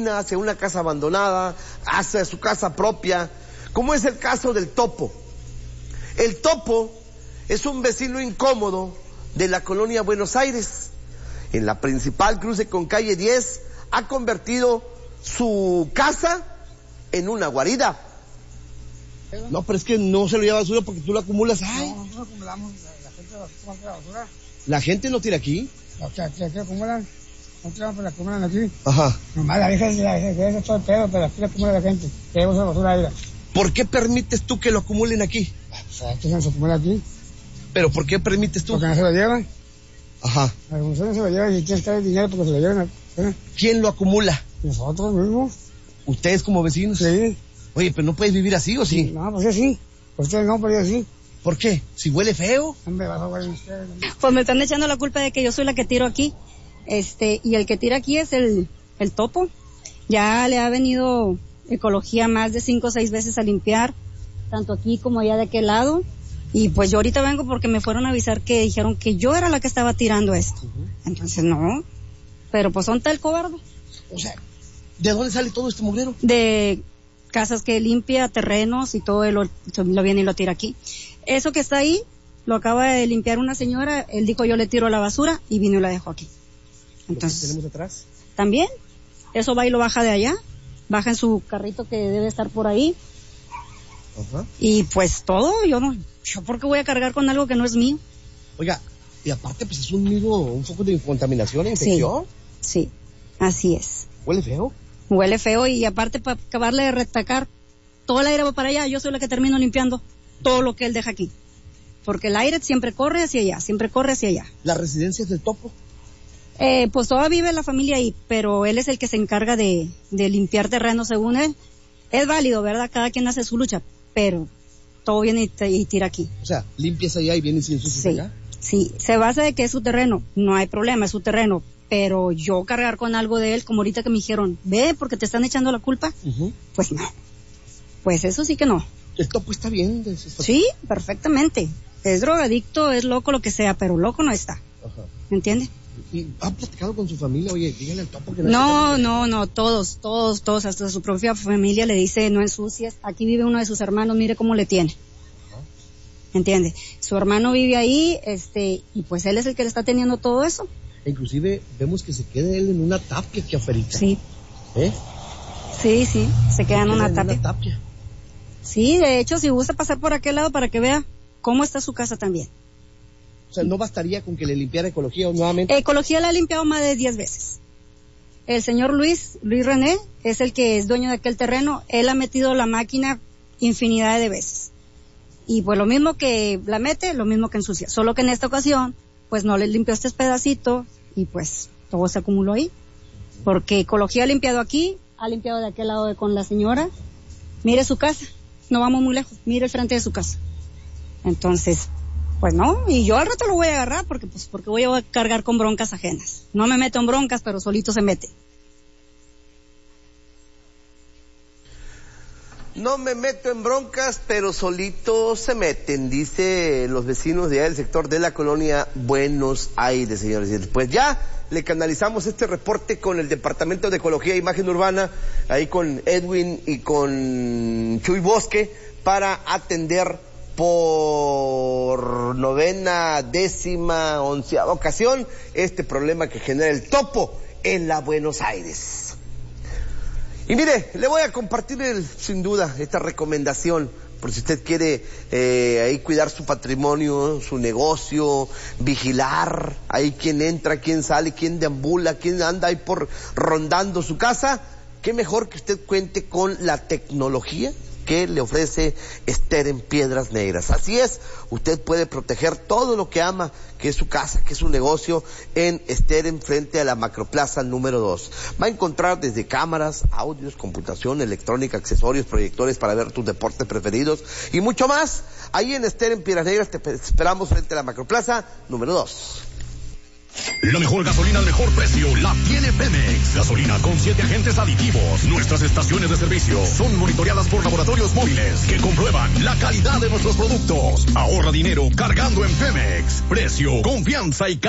camina hacia una casa abandonada, hacia su casa propia, como es el caso del Topo. El Topo es un vecino incómodo de la colonia Buenos Aires. En la principal cruce con calle 10, ha convertido su casa en una guarida. No, pero es que no se lo lleva basura porque tú lo acumulas. Ay. No, nosotros acumulamos, la gente va a basura. ¿La gente no tira aquí? O sea, que acumulan, nosotros la acumulan aquí. Ajá. Nomás la vieja es todo el pedo, pero aquí la acumula la gente. Llevamos la basura ahí. ¿Por qué permites tú que lo acumulen aquí? O sea, esto no se acumula aquí. ¿Pero por qué permites tú? Porque no se lo llevan. Ajá. La comisión no se lo llevan y quién está el dinero porque se lo llevan. ¿Quién lo acumula? Nosotros mismos. ¿Ustedes como vecinos? Sí. Oye, pero no puedes vivir así, ¿o sí? No, pues sí. Ustedes no, pero yo sí. ¿Por qué? ¿Si huele feo? Hombre, vas a huele ustedes. Pues me están echando la culpa de que yo soy la que tiro aquí. Y el que tira aquí es el Topo. Ya le ha venido Ecología más de 5 o 6 veces a limpiar, tanto aquí como allá de aquel lado. Y pues yo ahorita vengo porque me fueron a avisar que dijeron que yo era la que estaba tirando esto. Entonces no. Pero pues son tal cobarde. O sea, ¿de dónde sale todo este mugrero? De casas que limpia, terrenos y todo lo viene y lo tira aquí. Eso que está ahí, lo acaba de limpiar una señora, él dijo yo le tiro la basura y vino y la dejó aquí. Entonces, ¿Lo que tenemos atrás? También, eso va y lo baja de allá, baja en su carrito que debe estar por ahí. Ajá. Y pues todo, yo por qué voy a cargar con algo que no es mío. Oiga, y aparte pues es un foco de contaminación e infección. Sí, así es. ¿Huele feo? Huele feo y aparte para acabarle de retacar, todo el aire va para allá, yo soy la que termino limpiando todo lo que él deja aquí. Porque el aire siempre corre hacia allá, siempre corre hacia allá. ¿Las residencias del Topo? Pues todavía vive la familia ahí, pero él es el que se encarga de limpiar terreno según él. Es válido, ¿verdad? Cada quien hace su lucha, pero todo viene y tira aquí. O sea, limpias allá y vienes sin ensucias allá. Sí, se basa de que es su terreno, no hay problema, es su terreno, pero yo cargar con algo de él, como ahorita que me dijeron, ve, porque te están echando la culpa, pues no, pues eso sí que no. El Topo está bien. Sí, perfectamente, es drogadicto, es loco, lo que sea, pero loco no está. Ajá. ¿Me entiende? ¿Y ha platicado con su familia? Oye, dígale al Topo que No, todos, hasta su propia familia le dice, no ensucies, aquí vive uno de sus hermanos, mire cómo le tiene. ¿Entiende? Su hermano vive ahí, y pues él es el que le está teniendo todo eso. Inclusive vemos que se queda él en una tapia aquí afuera. Sí. ¿Eh? Sí, se queda en una tapia. Sí, de hecho, si gusta pasar por aquel lado para que vea cómo está su casa también. O sea, ¿no bastaría con que le limpiara Ecología nuevamente? Ecología la ha limpiado más de 10 veces. El señor Luis René, es el que es dueño de aquel terreno, él ha metido la máquina infinidad de veces. Y pues lo mismo que la mete, lo mismo que ensucia. Solo que en esta ocasión, pues no le limpió este pedacito y pues todo se acumuló ahí. Porque Ecología ha limpiado aquí, ha limpiado de aquel lado con la señora. Mire su casa, no vamos muy lejos, mire el frente de su casa. Entonces, pues no, y yo al rato lo voy a agarrar porque voy a cargar con broncas ajenas. No me meto en broncas, pero solito se mete. No me meto en broncas, pero solito se meten, dice los vecinos de allá del sector de la colonia Buenos Aires, señores. Y después ya le canalizamos este reporte con el Departamento de Ecología e Imagen Urbana, ahí con Edwin y con Chuy Bosque, para atender por 9ª, 10ª, 11ª ocasión este problema que genera el Topo en la Buenos Aires. Y mire, le voy a compartir sin duda esta recomendación, por si usted quiere ahí cuidar su patrimonio, su negocio, vigilar ahí quién entra, quién sale, quién deambula, quién anda ahí rondando su casa. Qué mejor que usted cuente con la tecnología que le ofrece Steren Piedras Negras. Así es, usted puede proteger todo lo que ama, que es su casa, que es su negocio, en Steren frente a la Macroplaza número 2. Va a encontrar desde cámaras, audios, computación, electrónica, accesorios, proyectores para ver tus deportes preferidos y mucho más. Ahí en Steren Piedras Negras te esperamos frente a la Macroplaza número 2. La mejor gasolina al mejor precio la tiene Pemex. Gasolina con 7 agentes aditivos. Nuestras estaciones de servicio son monitoreadas por laboratorios móviles que comprueban la calidad de nuestros productos. Ahorra dinero cargando en Pemex. Precio, confianza y